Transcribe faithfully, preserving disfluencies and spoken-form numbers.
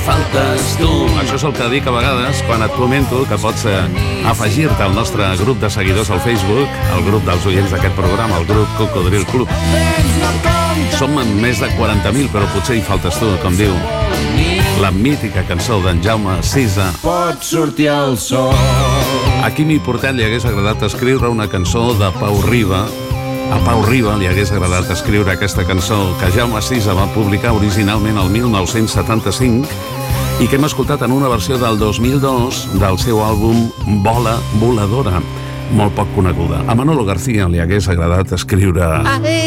faltes tu. Això és el que dic a vegades quan et comento que pots eh, afegir-te al nostre grup de seguidors al Facebook, el grup dels oients d'aquest programa, el grup Cocodril Club. Som més de quaranta mil, però potser hi faltes tu, com diu la mítica cançó d'en Jaume Sisa. Pot sortir el sol. A Quimi Portet li hagués agradat escriure una cançó de Pau Riba. A Pau Riba li hagués agradat escriure aquesta cançó que Jaume Sisa va publicar originalment el mil nou-cents setanta-cinc i que hem escoltat en una versió del dos mil dos del seu àlbum Bola Voladora, molt poc coneguda. A Manolo García li hagués agradat escriure